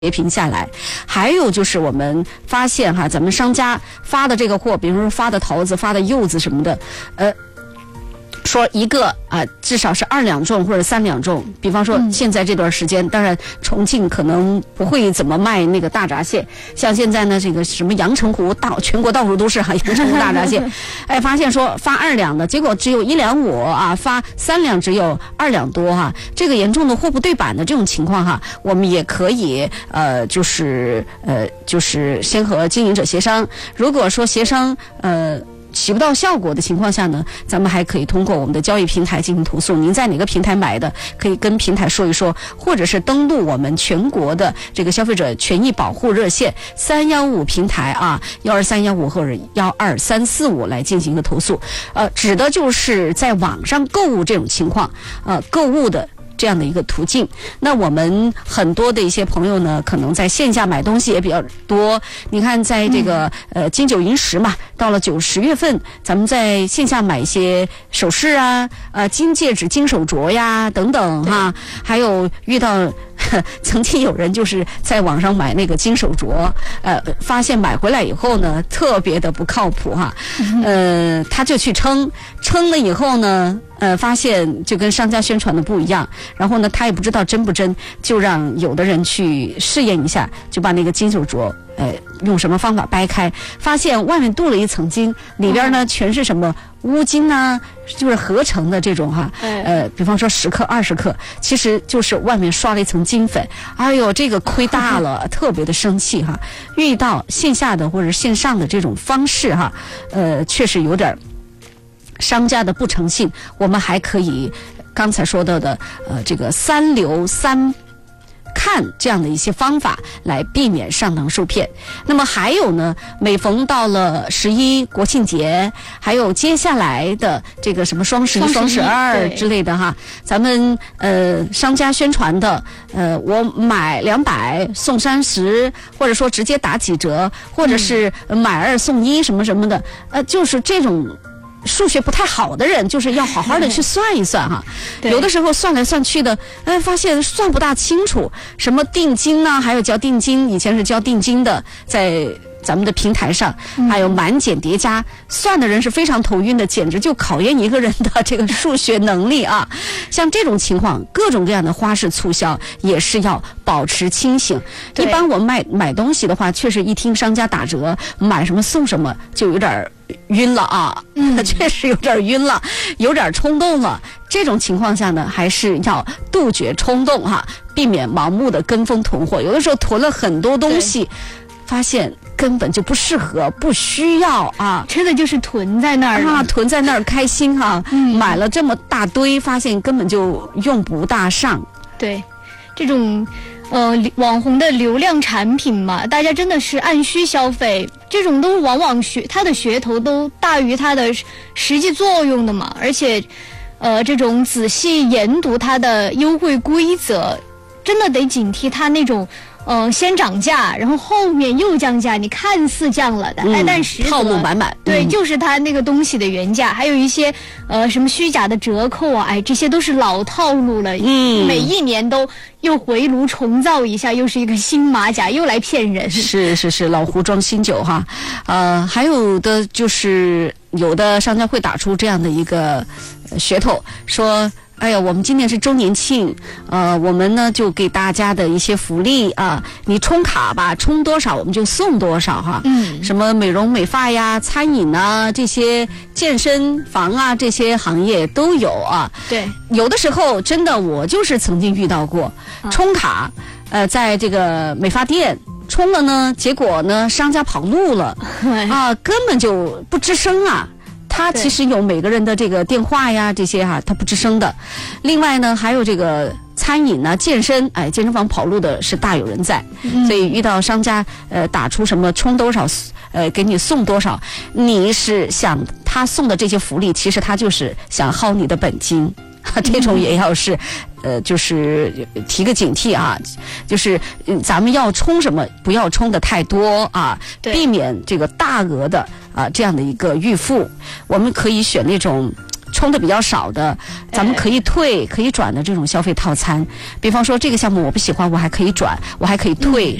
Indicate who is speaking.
Speaker 1: 平下来。还有就是我们发现哈，咱们商家发的这个货，比如说发的桃子、发的柚子什么的，说一个至少是2两重或者3两重。比方说现在这段时间，当然重庆可能不会怎么卖那个大闸蟹，像现在呢这个什么阳澄湖全国到处都是阳澄湖大闸蟹，发现说发2两的，结果只有1两5发3两只有2两多哈，这个严重的货不对版的这种情况哈，我们也可以就是先和经营者协商，如果说协商起不到效果的情况下呢，咱们还可以通过我们的交易平台进行投诉。您在哪个平台买的，可以跟平台说一说，或者是登录我们全国的这个消费者权益保护热线315平台12315或者12345来进行一个投诉。指的就是在网上购物这种情况，购物的这样的一个途径。那我们很多的一些朋友呢，可能在线下买东西也比较多。你看，在这个金九银十嘛，到了9、10月份，咱们在线下买一些首饰金戒指、金手镯呀等等哈，还有遇到曾经有人就是在网上买那个金手镯，发现买回来以后呢，特别的不靠谱哈，他就去称了以后呢，发现就跟商家宣传的不一样，然后呢，他也不知道真不真，就让有的人去试验一下，就把那个金手镯用什么方法掰开，发现外面镀了一层金，里边呢全是什么钨金就是合成的这种哈，比方说10克、20克，其实就是外面刷了一层金粉。哎呦，这个亏大了，特别的生气哈。遇到线下的或者线上的这种方式哈，确实有点商家的不诚信。我们还可以刚才说到的这个3留3看这样的一些方法来避免上当受骗。那么还有呢，每逢到了11国庆节，还有接下来的这个什么双11、双12之类的哈，咱们商家宣传的我买200送30，或者说直接打几折，或者是买2送1什么什么的，就是这种数学不太好的人，就是要好好的去算一算哈。有的时候算来算去的，发现算不大清楚，什么定金还有交定金，以前是交定金的，在咱们的平台上，还有满减叠加，算的人是非常头晕的，简直就考验一个人的这个数学能力啊。像这种情况，各种各样的花式促销也是要保持清醒。一般我们买东西的话，确实一听商家打折，买什么送什么，就有点晕了确实有点晕了，有点冲动了。这种情况下呢，还是要杜绝冲动避免盲目的跟风囤货。有的时候囤了很多东西，发现根本就不适合，不需要
Speaker 2: 真的就是囤在那儿
Speaker 1: 囤在那儿开心买了这么大堆，发现根本就用不大上。
Speaker 2: 对，这种网红的流量产品嘛，大家真的是按需消费，这种都往往它的噱头都大于它的实际作用的嘛。而且这种仔细研读它的优惠规则，真的得警惕它那种先涨价，然后后面又降价，你看似降了的，但实
Speaker 1: 套路满满。
Speaker 2: 对，就是它那个东西的原价，还有一些什么虚假的折扣这些都是老套路了。每一年都又回炉重造一下，又是一个新马甲，又来骗人。
Speaker 1: 是，老壶装新酒哈。还有的就是有的商家会打出这样的一个噱头，说哎呀，我们今年是周年庆，我们呢就给大家的一些福利你充卡吧，充多少我们就送多少哈。什么美容美发呀、餐饮这些健身房这些行业都有
Speaker 2: 对，
Speaker 1: 有的时候真的我就是曾经遇到过，充卡在这个美发店充了呢，结果呢商家跑路了根本就不吱声他其实有每个人的这个电话呀，这些他不吱声的。另外呢，还有这个餐饮健身，健身房跑路的是大有人在。所以遇到商家打出什么充多少给你送多少，你是想他送的这些福利，其实他就是想薅你的本金。这种也要是就是提个警惕就是咱们要充什么不要充的太多避免这个大额的这样的一个预付。我们可以选那种充的比较少的，咱们可以退、可以转的这种消费套餐。比方说这个项目我不喜欢，我还可以转，我还可以退，